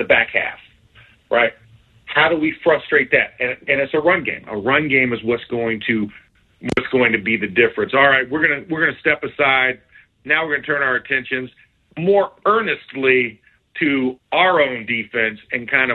the back half, right? How do we frustrate that? And it's a run game. A run game is what's going to be the difference. All right, we're gonna step aside. Now we're gonna turn our attentions more earnestly to our own defense and kind of